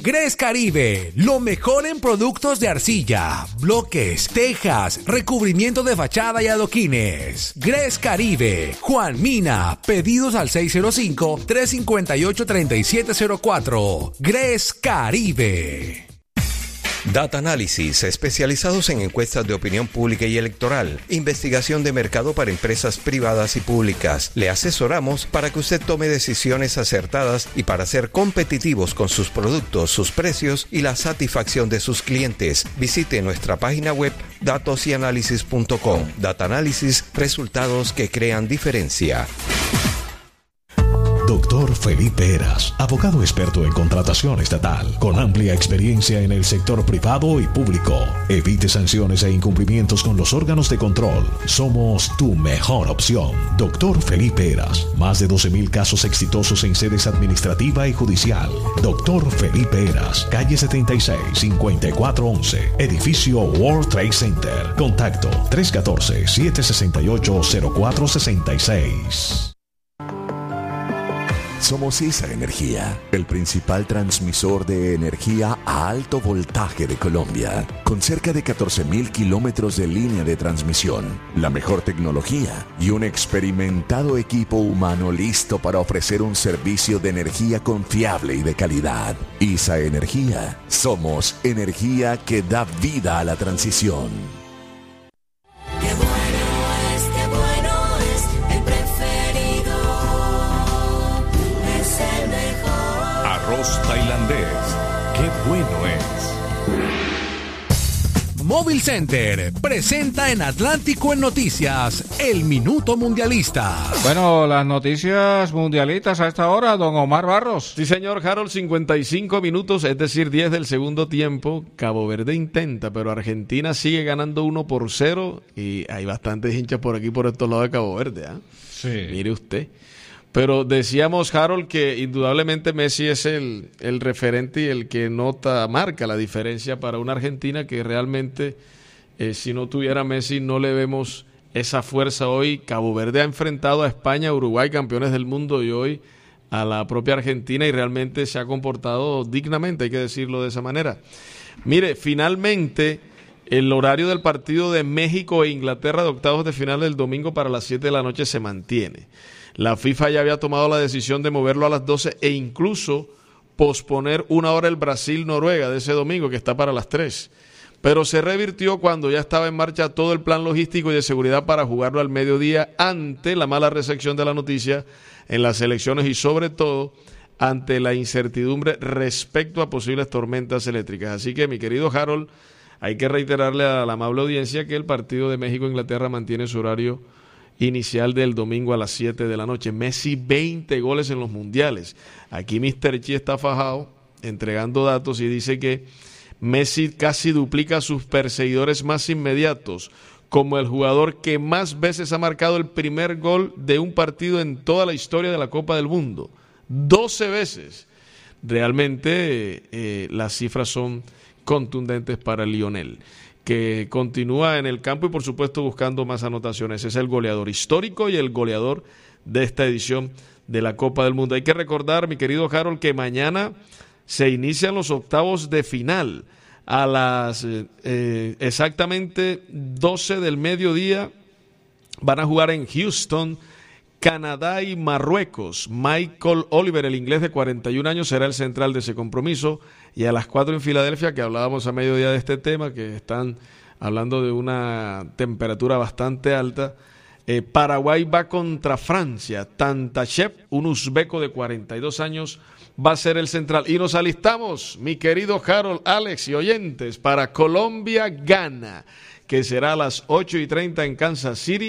Gres Caribe, lo mejor en productos de arcilla, bloques, tejas, recubrimiento de fachada y adoquines. Gres Caribe, Juan Mina, pedidos al 605-358-3704. Gres Caribe. Data Análisis, especializados en encuestas de opinión pública y electoral, investigación de mercado para empresas privadas y públicas. Le asesoramos para que usted tome decisiones acertadas y para ser competitivos con sus productos, sus precios y la satisfacción de sus clientes. Visite nuestra página web datosyanalysis.com. Data Análisis, resultados que crean diferencia. Doctor Felipe Heras, abogado experto en contratación estatal, con amplia experiencia en el sector privado y público. Evite sanciones e incumplimientos con los órganos de control. Somos tu mejor opción. Doctor Felipe Heras, más de 12,000 casos exitosos en sedes administrativa y judicial. Doctor Felipe Heras, calle 76, 5411, edificio World Trade Center. Contacto 314-768-0466. Somos ISA Energía, el principal transmisor de energía a alto voltaje de Colombia, con cerca de 14,000 kilómetros de línea de transmisión, la mejor tecnología y un experimentado equipo humano listo para ofrecer un servicio de energía confiable y de calidad. ISA Energía, somos energía que da vida a la transición. Arroz tailandés, qué bueno es. Móvil Center presenta en Atlántico en Noticias el Minuto Mundialista. Bueno, las noticias mundialistas a esta hora, don Omar Barros. Sí, señor Harold, 55 minutos, es decir, 10 del segundo tiempo. Cabo Verde intenta, pero Argentina sigue ganando 1-0 y hay bastantes hinchas por aquí, por estos lados de Cabo Verde, ¿eh? Sí. Mire usted. Pero decíamos, Harold, que indudablemente Messi es el referente y el que marca la diferencia para una Argentina que realmente, si no tuviera Messi, no le vemos esa fuerza hoy. Cabo Verde ha enfrentado a España, Uruguay, campeones del mundo, y hoy a la propia Argentina, y realmente se ha comportado dignamente, hay que decirlo de esa manera. Mire, finalmente el horario del partido de México e Inglaterra de octavos de final del domingo para las 7 de la noche se mantiene. La FIFA ya había tomado la decisión de moverlo a las 12 e incluso posponer una hora el Brasil-Noruega de ese domingo, que está para las 3. Pero se revirtió cuando ya estaba en marcha todo el plan logístico y de seguridad para jugarlo al mediodía, ante la mala recepción de la noticia en las elecciones y sobre todo ante la incertidumbre respecto a posibles tormentas eléctricas. Así que, mi querido Harold, hay que reiterarle a la amable audiencia que el partido de México-Inglaterra mantiene su horario inicial del domingo a las 7 de la noche. Messi 20 goles en los mundiales. Aquí Mr. Chi está fajado entregando datos y dice que Messi casi duplica a sus perseguidores más inmediatos, como el jugador que más veces ha marcado el primer gol de un partido en toda la historia de la Copa del Mundo. 12 veces. Realmente las cifras son contundentes para Lionel, que continúa en el campo y por supuesto buscando más anotaciones. Es el goleador histórico y el goleador de esta edición de la Copa del Mundo. Hay que recordar, mi querido Harold, que mañana se inician los octavos de final a las exactamente 12 del mediodía. Van a jugar en Houston, Canadá y Marruecos. Michael Oliver, el inglés de 41 años, será el central de ese compromiso. Y a las 4 en Filadelfia, que hablábamos a mediodía de este tema, que están hablando de una temperatura bastante alta, Paraguay va contra Francia. Tantashev, un uzbeco de 42 años, va a ser el central. Y nos alistamos, mi querido Harold, Alex y oyentes, para Colombia-Ghana, que será a las 8:30 en Kansas City.